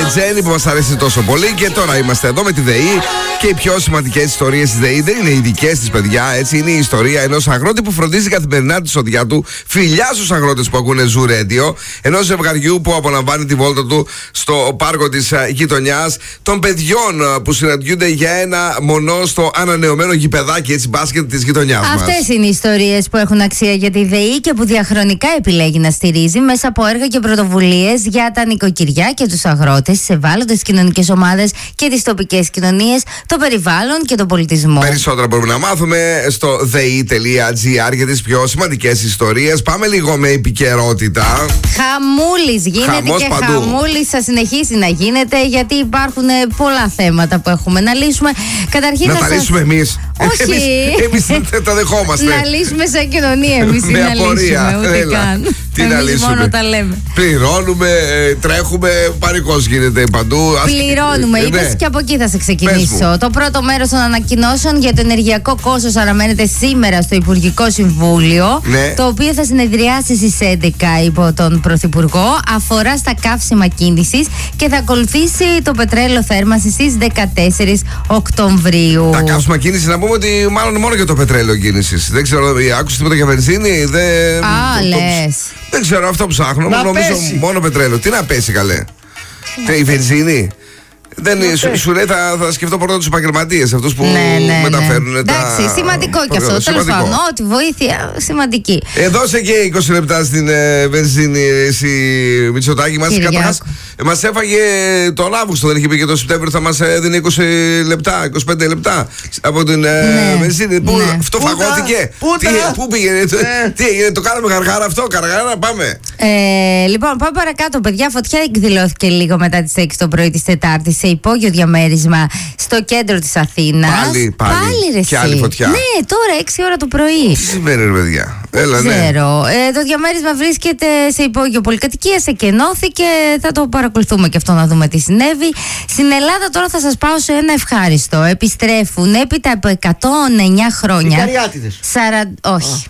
Τζέννη που μας αρέσει τόσο πολύ. Και τώρα είμαστε εδώ με τη ΔΕΗ. Και οι πιο σημαντικές ιστορίες της ΔΕΗ δεν είναι οι δικές της, παιδιά. Έτσι, είναι η ιστορία ενός αγρότη που φροντίζει καθημερινά τη σοδιά του. Φιλιά στους αγρότες που ακούνε Zoo Radio. Ενός ζευγαριού που απολαμβάνει τη βόλτα του στο πάρκο της γειτονιάς. Των παιδιών που συναντιούνται για ένα μονό στο ανανεωμένο γηπεδάκι, έτσι, μπάσκετ της γειτονιάς μας. Αυτές είναι οι ιστορίες που έχουν αξία για τη ΔΕΗ και που διαχρονικά επιλέγει να στηρίζει μέσα από έργα και πρωτοβουλίες για τα νοικοκυριά και τους αγρότες, τις ευάλωτες κοινωνικές ομάδες και τις τοπικές κοινωνίες, το περιβάλλον και τον πολιτισμό. Περισσότερα μπορούμε να μάθουμε στο dei.gr για τις πιο σημαντικές ιστορίες. Πάμε λίγο με επικαιρότητα. Χαμούλης γίνεται. Χαμός και παντού. χαμούλης θα συνεχίσει να γίνεται, γιατί υπάρχουν πολλά θέματα που έχουμε να λύσουμε. Καταρχήν Να τα λύσουμε εμείς. Όχι. Εμείς τα δεχόμαστε. Να λύσουμε σαν κοινωνία εμείς. Με απορία. Ούτε καν. Τι να Εμείς λύσουμε. μόνο τα λέμε. Πληρώνουμε, τρέχουμε, πανικός γίνεται παντού. Πληρώνουμε, Ναι. είπες, και από εκεί θα σε ξεκινήσω. Το πρώτο μέρος των ανακοινώσεων για το ενεργειακό κόστος αναμένεται σήμερα στο Υπουργικό Συμβούλιο. Ναι. Το οποίο θα συνεδριάσει στις 11 υπό τον Πρωθυπουργό. Αφορά στα καύσιμα κίνησης και θα ακολουθήσει το πετρέλαιο θέρμανσης στις 14 Οκτωβρίου. Τα καύσιμα κίνηση, να πούμε ότι μάλλον μόνο για το πετρέλαιο κίνησης. Δεν ξέρω, άκουσε τίποτα για βενζίνη. Λες. Δεν ξέρω, αυτό ψάχνω. Να Νομίζω πέσει. μόνο πετρέλαιο. Τι να πέσει, καλέ. Η βενζίνη. Σου λέει θα σκεφτώ πρώτα τους επαγγελματίες, αυτούς που μεταφέρουν τα. Εντάξει, σημαντικό και αυτό. Τέλος πάντων, ό,τι βοήθεια σημαντική. Δώσε και 20 λεπτά στην βενζίνη, εσύ Μητσοτάκη. Μας έφαγε τον Αύγουστο, δεν είχε πει, και τον Σεπτέμβριο θα μας έδινε 20 λεπτά, 25 λεπτά από την βενζίνη. Αυτό φαγώθηκε. Πού πήγαινε, τι έγινε, το κάναμε γαργάρα αυτό, γαργάρα, πάμε. Λοιπόν, πάμε παρακάτω, παιδιά. Φωτιά εκδηλώθηκε λίγο μετά τις 6 το πρωί της Τετάρτης σε υπόγειο διαμέρισμα στο κέντρο της Αθήνας. Πάλι ρε και άλλη φωτιά. Ναι, τώρα 6 ώρα το πρωί. Τι συμβαίνει, ρε παιδιά. Έλα, ναι. Ξέρω. Το διαμέρισμα βρίσκεται σε υπόγειο πολυκατοικίας, εκενώθηκε. Θα το παρακολουθούμε και αυτό να δούμε τι συνέβη. Στην Ελλάδα τώρα θα σας πάω σε ένα ευχάριστο. Επιστρέφουν έπειτα από 109 χρόνια. Ικαριάτιδες. Όχι.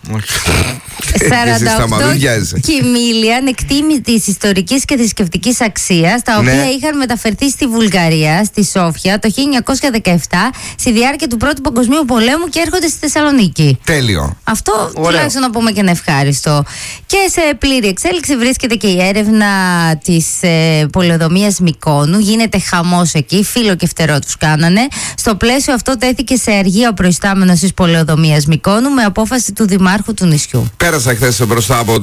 48 κοιμήλια ανεκτήμητης ιστορικής και θρησκευτικής αξίας, τα οποία είχαν μεταφερθεί στη Βουλγαρία, στη Σόφια, το 1917, στη διάρκεια του Πρώτου Παγκοσμίου Πολέμου και έρχονται στη Θεσσαλονίκη. Τέλειο. Αυτό τουλάχιστον να πούμε και ένα ευχάριστο. Και σε πλήρη εξέλιξη βρίσκεται και η έρευνα της πολεοδομίας Μυκόνου. Γίνεται χαμός εκεί, φύλλο και φτερό τους κάνανε. Στο πλαίσιο αυτό τέθηκε σε αργία ο προϊστάμενος της πολεοδομίας Μυκόνου με απόφαση του Δημάρχου του νησιού. Πέρασα χθες μπροστά από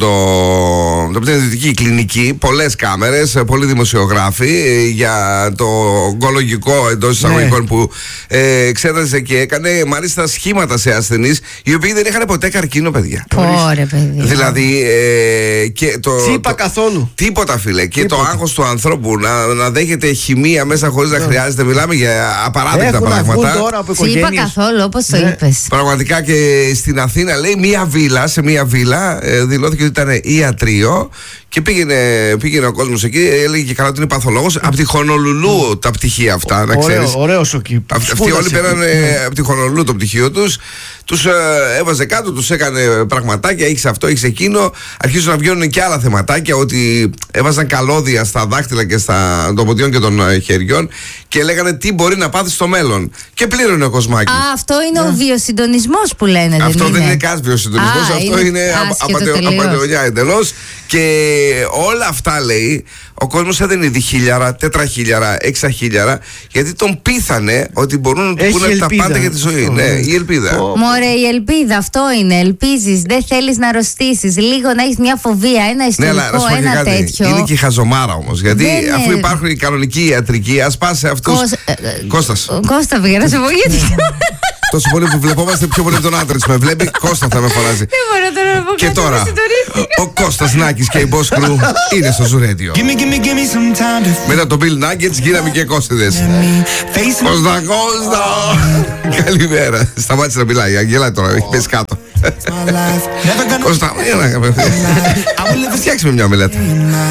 την δυτική κλινική, πολλές κάμερες, πολλοί δημοσιογράφοι για το ογκολογικό εντός εισαγωγικών που εξέτασε και έκανε μάλιστα σχήματα σε ασθενείς οι οποίοι δεν είχαν ποτέ καρκίνο, παιδιά. Ωραία, παιδιά. Δηλαδή και Τσίπα καθόλου. Τίποτα, φίλε. Και το άγχος του ανθρώπου να δέχεται χημεία μέσα χωρίς να χρειάζεται. Μιλάμε για απαράδεκτα πράγματα. Τσίπα καθόλου, όπως το είπες. Πραγματικά. Και στην Αθήνα, λέει, σε μία βίλα δηλώθηκε ότι ήταν ιατρείο και πήγαινε ο κόσμος εκεί, έλεγε και καλά ότι είναι παθολόγος. Από τη Χονολουλού τα πτυχία αυτά, να ξέρεις. Ωραίος ο κύπ. Αυτοί όλοι πέρανε από τη Χονολουλού το πτυχίο τους. Τους έβαζε κάτω, τους έκανε πραγματάκια, έχεις αυτό, έχεις εκείνο. Αρχίζουν να βγαίνουν και άλλα θεματάκια, ότι έβαζαν καλώδια στα δάχτυλα και των ποδιών και των χεριών και λέγανε τι μπορεί να πάθει στο μέλλον. Και πλήρωνε ο κοσμάκι. Αυτό είναι ο βιοσυντονισμός που λένε. Αυτό δεν είναι καν βιοσυντονισμός, αυτό είναι απατεωνιά εντελώς. Και όλα αυτά, λέει, ο κόσμος έδινε διχίλιαρα, 4.000, 6.000, γιατί τον πείθανε ότι μπορούν να του πούνε τα πάντα για τη ζωή. Ναι, η ελπίδα. Μωρέ, η ελπίδα, αυτό είναι. Ελπίζεις, δεν θέλεις να αρρωστήσεις, λίγο να έχεις μια φοβία, ένα ιστορικό, ένα τέτοιο. Είναι και η χαζομάρα όμως. Γιατί αφού υπάρχουν οι κανονικοί ιατρικοί, ας πας σε αυτούς. Κώστας. Κώστα, πήγα να σε πω γιατί. Τόσο πολύ που βλεπόμαστε, πιο πολύ τον άντρα με βλέπει. Κώστα θα με φωνάζει. Δεν μπορώ τώρα να πω κάτι. Και τώρα ο Κώστας Νάκης και η Boss Crew είναι στο Zoo Radio. Μετά το Bill Nuggets γίναμε και Κώστιδες. Κώστα. Καλημέρα. Σταμάτησε να μιλάει. Αγγελά τώρα, έχει πέσει κάτω. Κώστα, φτιάξουμε μια μελέτη.